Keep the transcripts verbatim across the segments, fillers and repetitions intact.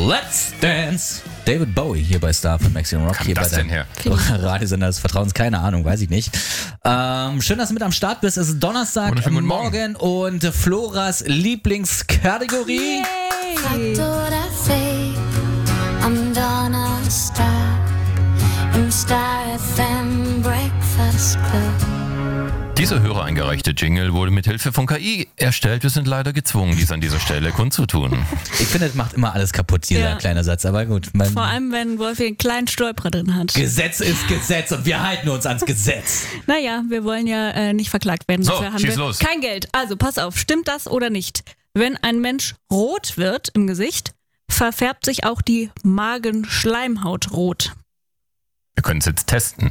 Let's Dance. David Bowie hier bei Star von Maximum Rock. Kam Hier das bei denn her? Radiosender des Vertrauens, keine Ahnung, weiß ich nicht. Ähm, schön, dass du mit am Start bist. Es ist Donnerstag, Wunderschönen guten Morgen und Floras Lieblingskategorie. Fakt oder Fake am Donnerstag im Star F M Breakfast Club. Dieser hörereingereichte Jingle wurde mit Hilfe von K I erstellt. Wir sind leider gezwungen, dies an dieser Stelle kundzutun. Ich finde, das macht immer alles kaputt, dieser Ja. kleine Satz, aber gut. Mein Vor allem, wenn Wolfi einen kleinen Stolperer drin hat. Gesetz ist Gesetz und wir halten uns ans Gesetz. Naja, wir wollen ja äh, nicht verklagt werden. So, Dafür haben schieß wir los. kein Geld. Also pass auf, stimmt das oder nicht? Wenn ein Mensch rot wird im Gesicht, verfärbt sich auch die Magenschleimhaut rot. Wir können es jetzt testen.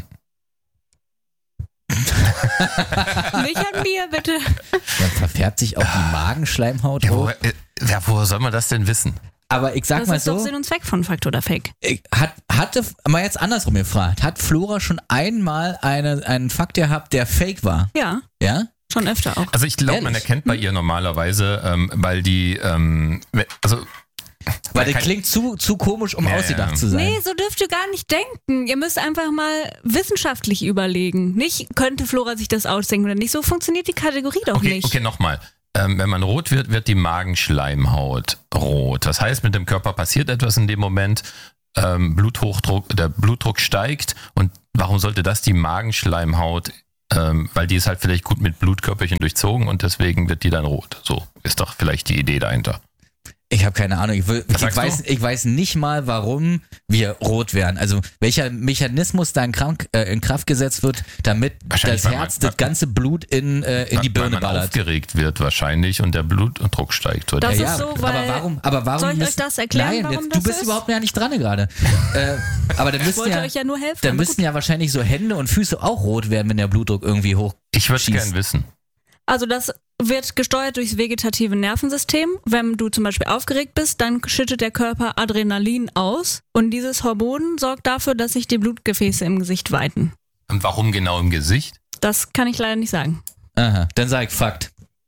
Nicht an mir, bitte. Dann verfärbt sich auch die Magenschleimhaut Ja, rot. woher, äh, ja, woher soll man das denn wissen? Aber ich sag Das mal ist so, doch Sinn und Zweck von Fakt oder Fake. ich- hat, hatte, mal jetzt andersrum gefragt, hat Flora schon einmal eine, einen Fakt gehabt, der fake war? Ja, Ja? schon öfter auch. Also ich glaube, man Ehrlich? erkennt bei ihr normalerweise, ähm, weil die, ähm, we- also Weil das kein- klingt zu, zu komisch, um Ja, ausgedacht ja. zu sein. Nee, so dürft ihr gar nicht denken. Ihr müsst einfach mal wissenschaftlich überlegen. Nicht, könnte Flora sich das ausdenken oder nicht. So funktioniert die Kategorie doch okay, nicht. okay, nochmal. Ähm, wenn man rot wird, wird die Magenschleimhaut rot. Das heißt, mit dem Körper passiert etwas in dem Moment. Ähm, Bluthochdruck, der Blutdruck steigt. Und warum sollte das die Magenschleimhaut? Ähm, weil die ist halt vielleicht gut mit Blutkörperchen durchzogen und deswegen wird die dann rot. So ist doch vielleicht die Idee dahinter. Ich habe keine Ahnung. Ich, will, Was ich, sagst weiß, ich weiß nicht mal, warum wir rot werden. Also welcher Mechanismus da in, Krank, äh, in Kraft gesetzt wird, damit Wahrscheinlich, das weil Herz man- das ganze Blut in, äh, in die Weil Birne man ballert. aufgeregt wird wahrscheinlich und der Blutdruck steigt. So. Das Ja, ist ja, so, weil- aber warum? Aber warum Soll ich euch müssen- das erklären, Nein, warum jetzt, das du bist ist? überhaupt ja nicht dran gerade. äh, aber dann Ich müssten wollte ja, euch ja nur helfen. dann aber müssten ja wahrscheinlich so Hände und Füße auch rot werden, wenn der Blutdruck irgendwie hoch. Ich würde es schießt. gern wissen. Also das wird gesteuert durchs vegetative Nervensystem. Wenn du zum Beispiel aufgeregt bist, dann schüttet der Körper Adrenalin aus und dieses Hormon sorgt dafür, dass sich die Blutgefäße im Gesicht weiten. Und warum genau im Gesicht? Das kann ich leider nicht sagen. Aha, dann sag ich Fakt.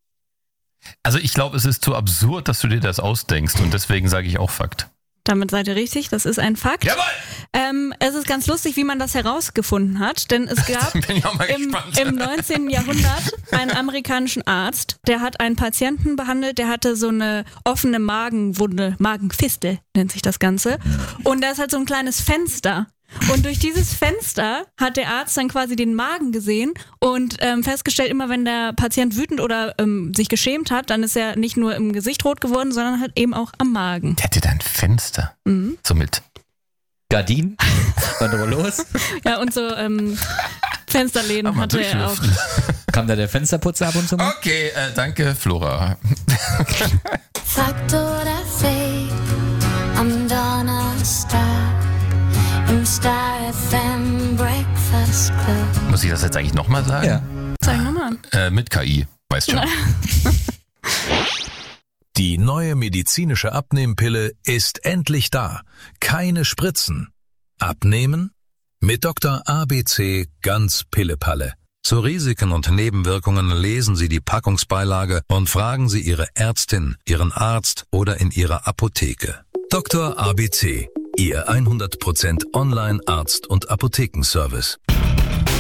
Also ich glaube, es ist zu absurd, dass du dir das ausdenkst und deswegen sage ich auch Fakt. Damit seid ihr richtig, das ist ein Fakt. Jawohl! Ähm, es ist ganz lustig, wie man das herausgefunden hat, denn es gab Bin ich auch mal im, gespannt. im neunzehnten Jahrhundert einen amerikanischen Arzt, der hat einen Patienten behandelt, der hatte so eine offene Magenwunde, Magenfistel nennt sich das Ganze. Und da ist halt so ein kleines Fenster. Und durch dieses Fenster hat der Arzt dann quasi den Magen gesehen und ähm, festgestellt, immer wenn der Patient wütend oder ähm, sich geschämt hat, dann ist er nicht nur im Gesicht rot geworden, sondern halt eben auch am Magen. Der hätte da ein Fenster. Mhm. So mit. Gardinen? War doch los? Ja, und so ähm, Fensterläden Mal hatte er auch. durchlüften. Kam da der Fensterputzer ab und zu mal? Okay, äh, danke Flora. Fakt oder Fake am Donnerstag im Star F M Breakfast Club. Muss ich das jetzt eigentlich nochmal sagen? Ja. Zeig nochmal. Äh, mit K I, weißt schon. Die neue medizinische Abnehmpille ist endlich da. Keine Spritzen. Abnehmen? Mit Doktor A B C ganz Pillepalle. Zu Risiken und Nebenwirkungen lesen Sie die Packungsbeilage und fragen Sie Ihre Ärztin, Ihren Arzt oder in Ihrer Apotheke. Doktor A B C, Ihr hundert Prozent Online-Arzt- und Apothekenservice.